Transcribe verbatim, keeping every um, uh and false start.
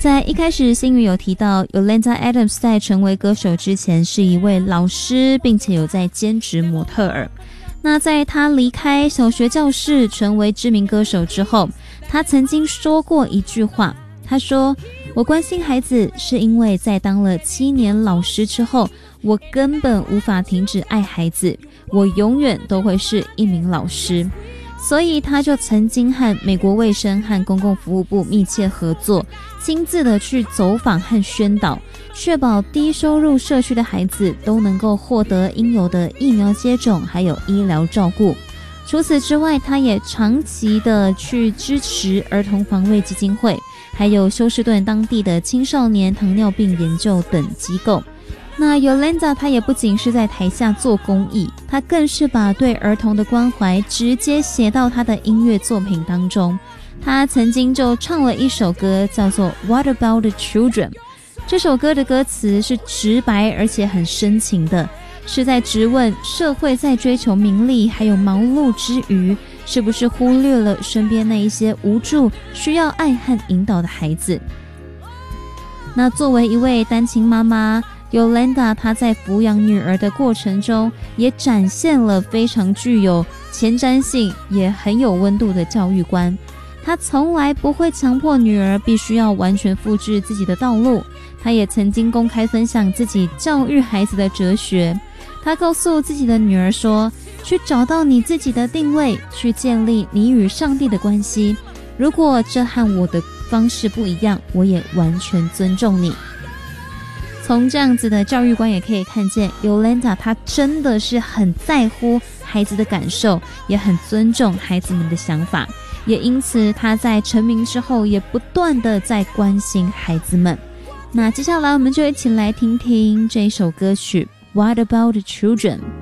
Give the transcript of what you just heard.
在一开始星宇有提到 Yolanda Adams 在成为歌手之前是一位老师，并且有在兼职模特儿。那在他离开小学教室成为知名歌手之后，他曾经说过一句话，他说，我关心孩子是因为在当了七年老师之后，我根本无法停止爱孩子，我永远都会是一名老师。所以他就曾经和美国卫生和公共服务部密切合作，亲自的去走访和宣导，确保低收入社区的孩子都能够获得应有的疫苗接种还有医疗照顾。除此之外，他也长期的去支持儿童防卫基金会，还有休斯顿当地的青少年糖尿病研究等机构。那 Yolanda 她也不仅是在台下做公益，她更是把对儿童的关怀直接写到她的音乐作品当中。她曾经就唱了一首歌叫做 What About the Children， 这首歌的歌词是直白而且很深情的，是在质问社会在追求名利还有忙碌之余，是不是忽略了身边那一些无助需要爱和引导的孩子。那作为一位单亲妈妈，Yolanda 她在抚养女儿的过程中，也展现了非常具有前瞻性也很有温度的教育观。她从来不会强迫女儿必须要完全复制自己的道路，她也曾经公开分享自己教育孩子的哲学。她告诉自己的女儿说，去找到你自己的定位，去建立你与上帝的关系，如果这和我的方式不一样，我也完全尊重你。从这样子的教育观也可以看见 Yolanda 她真的是很在乎孩子的感受，也很尊重孩子们的想法，也因此她在成名之后也不断的在关心孩子们。那接下来我们就一起来听听这首歌曲 What About the Children。